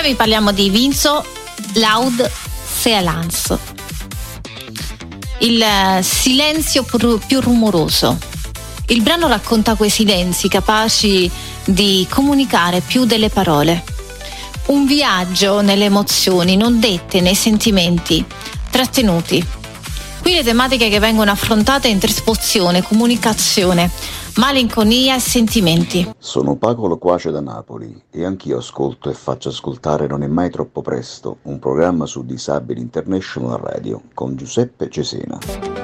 vi parliamo di Vinzo Laud Sealans. Il silenzio più rumoroso. Il brano racconta quei silenzi capaci di comunicare più delle parole. Un viaggio nelle emozioni non dette, nei sentimenti trattenuti. Qui le tematiche che vengono affrontate in trasposizione, comunicazione, malinconia e sentimenti. Sono Paco Loquace da Napoli e anch'io ascolto e faccio ascoltare Non è mai troppo presto, un programma su Disabili International Radio con Giuseppe Cesena.